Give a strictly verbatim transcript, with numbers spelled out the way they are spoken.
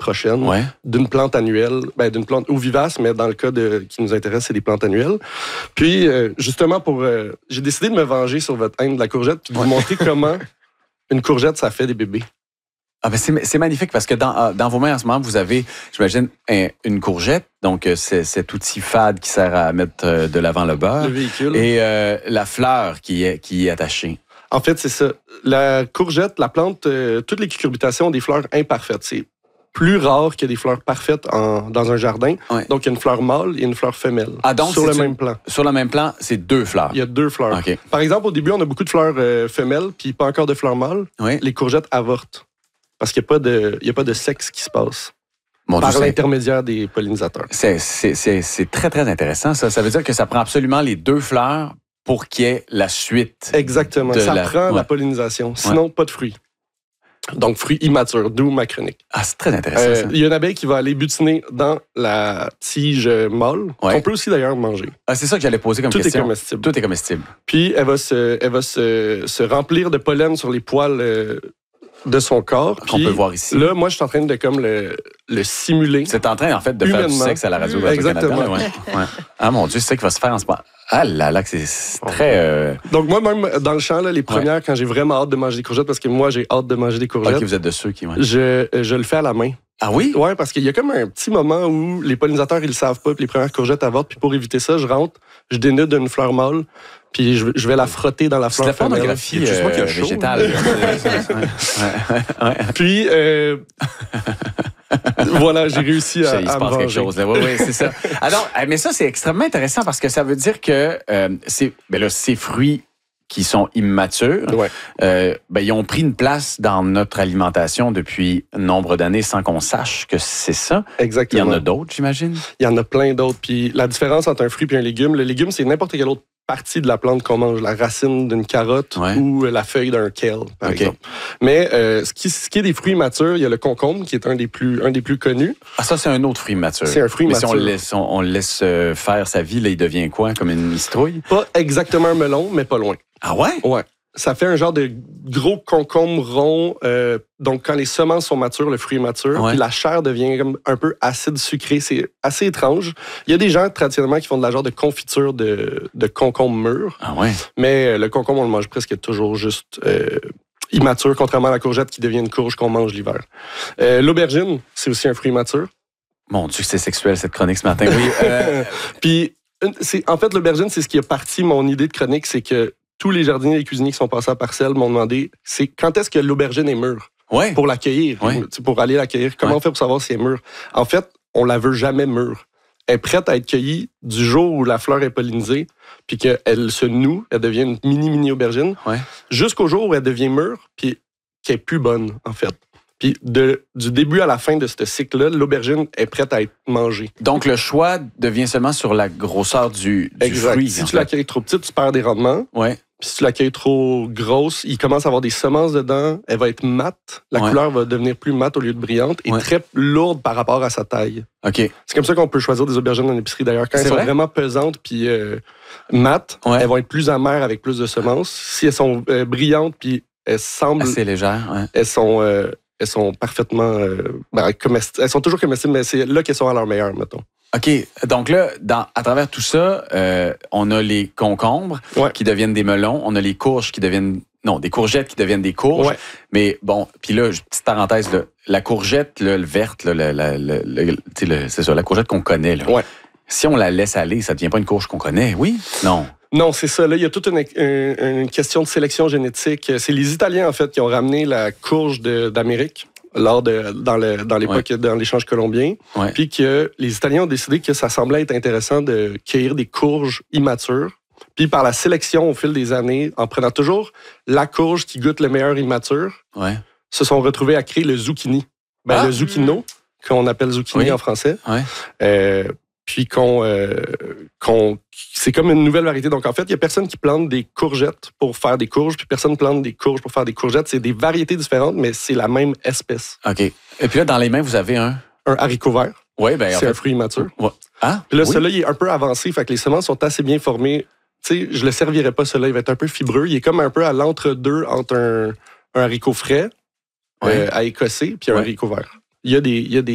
prochaine, ouais. d'une plante annuelle, ben, d'une plante ou vivace, mais dans le cas de, qui nous intéresse, c'est des plantes annuelles. Puis, euh, justement, pour, euh, j'ai décidé de me venger sur votre haine de la courgette puis de ouais. vous montrer comment une courgette, ça fait des bébés. Ah ben c'est, c'est magnifique parce que dans, dans vos mains en ce moment, vous avez, j'imagine, un, une courgette. Donc, c'est cet outil fade qui sert à mettre de l'avant le beurre. Le véhicule. Et euh, la fleur qui est, qui est attachée. En fait, c'est ça. La courgette, la plante, euh, toutes les cucurbitacées ont des fleurs imparfaites. C'est plus rare qu'il y ait des fleurs parfaites en, dans un jardin. Ouais. Donc, il y a une fleur mâle et une fleur femelle. Ah, donc, sur le une, même plan. Sur le même plan, c'est deux fleurs. Il y a deux fleurs. Okay. Par exemple, au début, on a beaucoup de fleurs euh, femelles puis pas encore de fleurs mâles. Oui. Les courgettes avortent. Parce qu'il n'y a pas de, il y a pas de sexe qui se passe. Mon par Dieu, l'intermédiaire des pollinisateurs. C'est, c'est, c'est, c'est très, très intéressant, ça. Ça veut dire que ça prend absolument les deux fleurs pour qu'il y ait la suite. Exactement. Ça la... prend ouais. la pollinisation. Sinon, ouais. pas de fruits. Donc, fruits immatures, d'où ma chronique. Ah, c'est très intéressant, euh, ça. Il y a une abeille qui va aller butiner dans la tige mâle, ouais. qu'on peut aussi d'ailleurs manger. Ah, c'est ça que j'allais poser comme Tout question. Tout est comestible. Tout est comestible. Puis, elle va se, elle va se, se remplir de pollen sur les poils euh, de son corps. Qu'on peut voir ici. Là, moi, je suis en train de comme le, le simuler. C'est en train, en fait, de humainement. Faire du sexe à la radio. Mmh, exactement. Canada, ouais. Ouais. Ah, mon Dieu, c'est ça qui va se faire en ce moment. Ah là là, c'est, c'est très... Euh... Donc, moi, même dans le champ, là, les premières, ouais. quand j'ai vraiment hâte de manger des courgettes, parce que moi, j'ai hâte de manger des courgettes. OK, vous êtes de ceux qui... Ouais. Je, je le fais à la main. Ah oui? Oui, parce qu'il y a comme un petit moment où les pollinisateurs, ils le savent pas, puis les premières courgettes avortent. Puis pour éviter ça, je rentre, je dénude une fleur mâle, puis je, je vais la frotter dans la fleur femelle. C'est la pornographie euh, végétale. Puis, euh, voilà, j'ai réussi à, il à se me passe venger. quelque chose. Oui, oui, c'est ça. Alors, mais ça, c'est extrêmement intéressant parce que ça veut dire que euh, c'est, ben là, ces fruits qui sont immatures, ouais. euh, ben, ils ont pris une place dans notre alimentation depuis nombre d'années sans qu'on sache que c'est ça. Exactement. Il y en a d'autres, j'imagine? Il y en a plein d'autres. Puis la différence entre un fruit et un légume, le légume, c'est n'importe quelle autre partie de la plante qu'on mange, la racine d'une carotte ouais. ou la feuille d'un kale, par okay. exemple. Mais euh, ce, qui, ce qui est des fruits matures, il y a le concombre, qui est un des plus, un des plus connus. Ah, ça, c'est un autre fruit mature. C'est un fruit Mais mature. si on le laisse, on, on le laisse faire sa vie, là, il devient quoi? Comme une citrouille? Pas exactement un melon, mais pas loin. Ah ouais? Ouais. Ça fait un genre de gros concombre rond. Euh, donc, quand les semences sont matures, le fruit est mature, ouais. puis la chair devient comme un peu acide sucré. C'est assez étrange. Il y a des gens, traditionnellement, qui font de la genre de confiture de, de concombre mûr. Ah ouais? Mais le concombre, on le mange presque toujours juste euh, immature, contrairement à la courgette qui devient une courge qu'on mange l'hiver. Euh, l'aubergine, c'est aussi un fruit mature. Mon Dieu, c'est sexuel, cette chronique ce matin. Oui. Euh... puis, c'est, en fait, l'aubergine, c'est ce qui a parti mon idée de chronique, c'est que tous les jardiniers et les cuisiniers qui sont passés à Parcelles m'ont demandé c'est quand est-ce que l'aubergine est mûre ouais. pour l'accueillir, ouais. pour aller l'accueillir. Comment ouais. on fait pour savoir si elle est mûre? En fait, on la veut jamais mûre. Elle est prête à être cueillie du jour où la fleur est pollinisée, puis qu'elle se noue, elle devient une mini-mini aubergine, ouais. jusqu'au jour où elle devient mûre, puis qu'elle est plus bonne, en fait. Puis de, du début à la fin de ce cycle-là, l'aubergine est prête à être mangée. Donc, le choix devient seulement sur la grosseur du, du exact. fruit. Si tu l'accueilles trop petite, tu perds des rendements. Ouais. Puis si tu l'accueilles trop grosse, il commence à avoir des semences dedans. Elle va être mate. La ouais. couleur va devenir plus mate au lieu de brillante et ouais. très lourde par rapport à sa taille. OK. C'est comme ça qu'on peut choisir des aubergines en épicerie. D'ailleurs, quand c'est elles vrai? sont vraiment pesantes puis euh, mates, ouais. elles vont être plus amères avec plus de semences. Si elles sont euh, brillantes puis elles semblent... assez légères, ouais. Elles sont... Euh, elles sont parfaitement... Euh, ben, comesti- elles sont toujours comestibles, mais c'est là qu'elles sont à leur meilleur, mettons. OK. Donc là, dans, à travers tout ça, euh, on a les concombres ouais. qui deviennent des melons. On a les courges qui deviennent... Non, des courgettes qui deviennent des courges. Ouais. Mais bon, puis là, petite parenthèse, là, la courgette, là, le verte, là, la, la, la, la, le, c'est ça, la courgette qu'on connaît. Là. Ouais. Si on la laisse aller, ça ne devient pas une courge qu'on connaît, oui? Non. Non, c'est ça. Là, il y a toute une, une, une question de sélection génétique. C'est les Italiens, en fait, qui ont ramené la courge de, d'Amérique lors de, dans, le, dans l'époque, ouais. dans l'échange colombien. Ouais. Puis que les Italiens ont décidé que ça semblait être intéressant de cueillir des courges immatures. Puis par la sélection au fil des années, en prenant toujours la courge qui goûte le meilleur immature, ouais. se sont retrouvés à créer le zucchini. Ben, ah. Le zucchino, qu'on appelle zucchini oui. en français. Ouais. Euh, puis qu'on, euh, qu'on... C'est comme une nouvelle variété. Donc, en fait, il n'y a personne qui plante des courgettes pour faire des courges, puis personne plante des courges pour faire des courgettes. C'est des variétés différentes, mais c'est la même espèce. OK. Et puis là, dans les mains, vous avez un... Un haricot vert. Oui, bien, c'est en fait... un fruit immature. Ouais. Ah, puis là, oui. celui-là, il est un peu avancé, fait que les semences sont assez bien formées. Tu sais, je le servirais pas, celui-là. Il va être un peu fibreux. Il est comme un peu à l'entre-deux entre un, un haricot frais ouais. euh, à écosser puis un ouais. haricot vert. Il y a des... Il y a des